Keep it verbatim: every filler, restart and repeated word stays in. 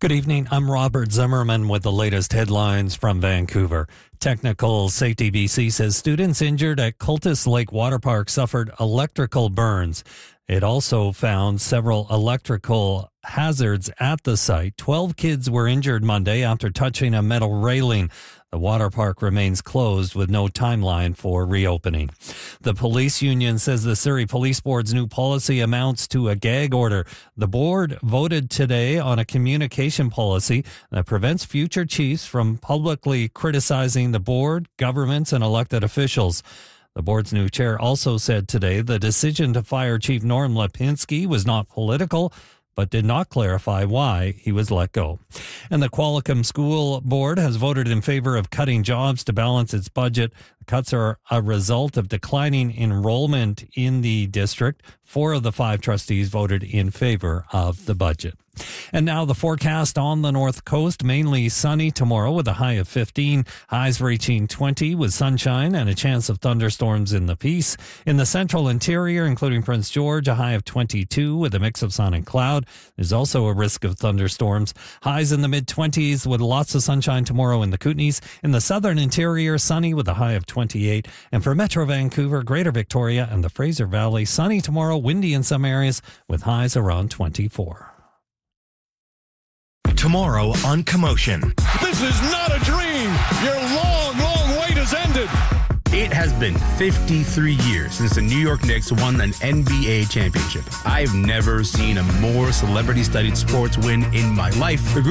Good evening. I'm Robert Zimmerman with the latest headlines from Vancouver. Technical Safety B C says students injured at Cultus Lake Water Park suffered electrical burns. It also found several electrical hazards at the site. Twelve kids were injured Monday after touching a metal railing. The water park remains closed with no timeline for reopening. The police union says the Surrey Police Board's new policy amounts to a gag order. The board voted today on a communication policy that prevents future chiefs from publicly criticizing the board, governments, and elected officials. The board's new chair also said today the decision to fire Chief Norm Lipinski was not political, but did not clarify why he was let go. And the Qualicum School Board has voted in favor of cutting jobs to balance its budget. The cuts are a result of declining enrollment in the district. Four of the five trustees voted in favor of the budget. And now the forecast on the North Coast, mainly sunny tomorrow with a high of fifteen, highs reaching twenty with sunshine and a chance of thunderstorms in the Peace. In the central interior, including Prince George, a high of twenty-two with a mix of sun and cloud. There's also a risk of thunderstorms. Highs in the mid-twenties with lots of sunshine tomorrow in the Kootenays. In the southern interior, sunny with a high of twenty-eight. And for Metro Vancouver, Greater Victoria, and the Fraser Valley, sunny tomorrow, windy in some areas with highs around twenty-four. Tomorrow on Commotion. This is not a dream. Your long, long wait has ended. It has been fifty-three years since the New York Knicks won an N B A championship. I've never seen a more celebrity-studied sports win in my life. The group